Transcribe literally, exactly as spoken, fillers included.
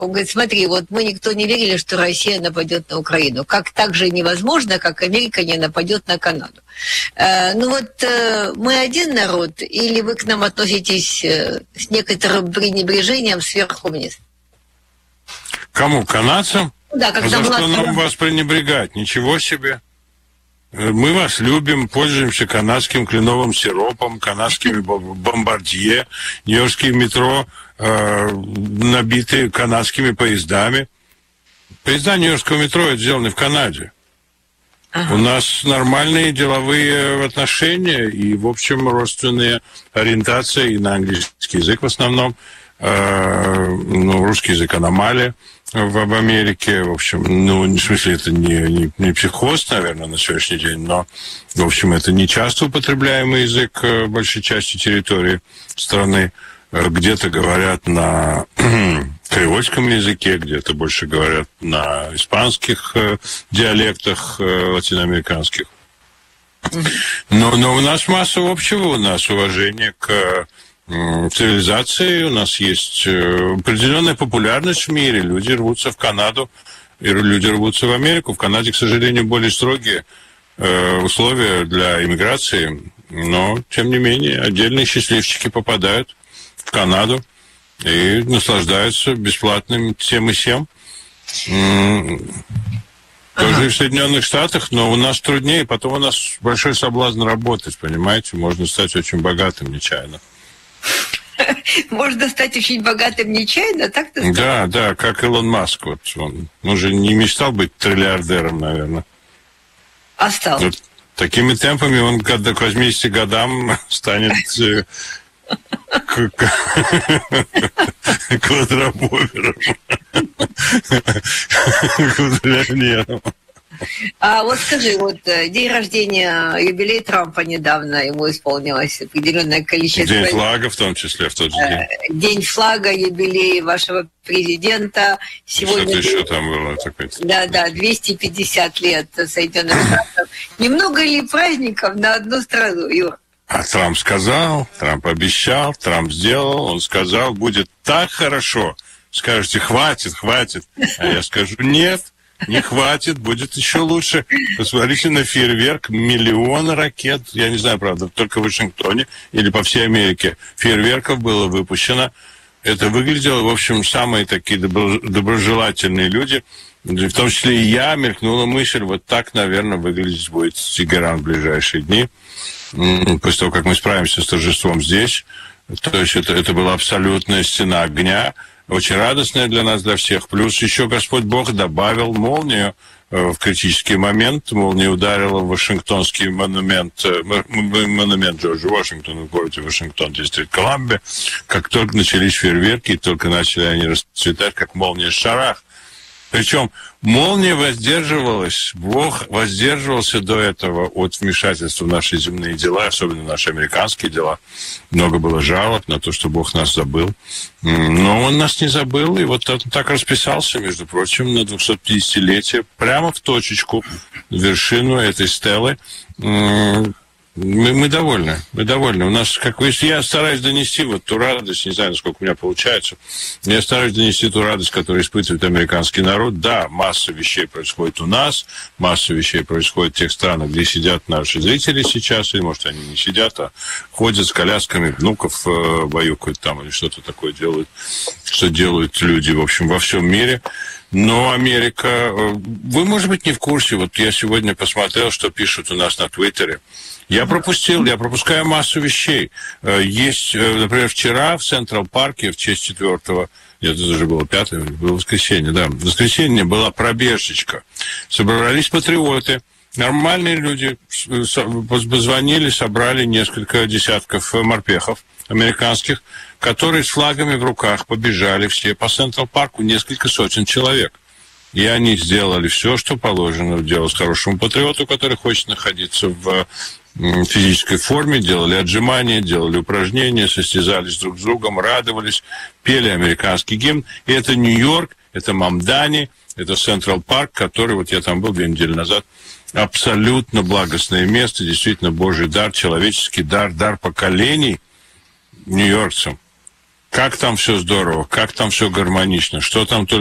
Он говорит, смотри, вот мы никто не верили, что Россия нападет на Украину. Как так же невозможно, как Америка не нападет на Канаду. Э, ну вот э, мы один народ, или вы к нам относитесь э, с некоторым пренебрежением сверху вниз? Кому? Канадцам? Да, как а за была... что нам вас пренебрегать? Ничего себе. Мы вас любим, пользуемся канадским кленовым сиропом, канадскими бомбардье, нью-йоркские метро э, набиты канадскими поездами. Поезда нью-йоркского метро это сделаны в Канаде. Ага. У нас нормальные деловые отношения и, в общем, родственные ориентации и на английский язык в основном. Э, ну, русский язык аномалия. В, в Америке, в общем, ну, в смысле, это не, не, не психоз, наверное, на сегодняшний день, но, в общем, это не часто употребляемый язык в большей части территории страны. Где-то говорят на креольском языке, где-то больше говорят на испанских диалектах латиноамериканских. Но, но у нас масса общего, у нас уважение к цивилизации, у нас есть определенная популярность в мире, люди рвутся в Канаду, и люди рвутся в Америку. В Канаде, к сожалению, более строгие условия для иммиграции, но, тем не менее, отдельные счастливчики попадают в Канаду и наслаждаются бесплатным тем и сем. Тоже ага. в Соединенных Штатах, но у нас труднее, потом у нас большой соблазн работать, понимаете, можно стать очень богатым нечаянно. Можно стать очень богатым нечаянно, так ты сказал? Да, да, как Илон Маск. Вот он, он же не мечтал быть триллиардером, наверное. А стал? Вот такими темпами он к восьмидесяти годам станет квадробовером. Квадриллионером. А вот скажи, вот день рождения, юбилей Трампа недавно, ему исполнилось определенное количество... День флага в том числе в тот же день. День флага, юбилей вашего президента. Сегодня... Что-то еще там было. Да, да, двести пятьдесят лет Соединенных Штатов. Немного ли праздников на одну страну, Юр? А Трамп сказал, Трамп обещал, Трамп сделал, он сказал, будет так хорошо. Скажете, хватит, хватит. А я скажу, нет. Не хватит, будет еще лучше. Посмотрите на фейерверк. Миллион ракет, я не знаю, правда, только в Вашингтоне или по всей Америке фейерверков было выпущено. Это выглядело, в общем, самые такие доброжелательные люди, в том числе и я, мелькнула мысль, вот так, наверное, выглядеть будет Тегеран в ближайшие дни. После того, как мы справимся с торжеством здесь. То есть это, это была абсолютная стена огня, очень радостная для нас, для всех. Плюс еще Господь Бог добавил молнию в критический момент. Молния ударила в Вашингтонский монумент, монумент Джорджа Вашингтона в городе Вашингтон, дистрикт Колумбия. Как только начались фейерверки, только начали они расцветать, как молния в шарах. Причем молния воздерживалась, Бог воздерживался до этого от вмешательства в наши земные дела, особенно в наши американские дела. Много было жалоб на то, что Бог нас забыл. Но Он нас не забыл, и вот так расписался, между прочим, на двухсотпятидесятилетие, прямо в точечку, в вершину этой стелы. Мы, мы довольны, мы довольны. У нас, как вы, я стараюсь донести вот ту радость, не знаю, насколько у меня получается, я стараюсь донести ту радость, которую испытывает американский народ. Да, масса вещей происходит у нас, масса вещей происходит в тех странах, где сидят наши зрители сейчас, или, может, они не сидят, а ходят с колясками, внуков э, баюкают там, или что-то такое делают, что делают люди, в общем, во всем мире. Но Америка... Вы, может быть, не в курсе. Вот я сегодня посмотрел, что пишут у нас на Твиттере. Я пропустил, я пропускаю массу вещей. Есть, например, вчера в Централ-парке в честь четвертого, нет, это уже было пятое, было воскресенье, да, в воскресенье была пробежечка. Собрались патриоты, нормальные люди, позвонили, собрали несколько десятков морпехов американских, которые с флагами в руках побежали все по Централ-парку, несколько сотен человек. И они сделали все, что положено делать хорошему патриоту, который хочет находиться в физической форме, делали отжимания, делали упражнения, состязались друг с другом, радовались, пели американский гимн. И это Нью-Йорк, это Мамдани, это Централ-парк, который, вот я там был две недели назад, абсолютно благостное место, действительно Божий дар, человеческий дар, дар поколений нью-йоркцам. Как там все здорово, как там все гармонично, что там только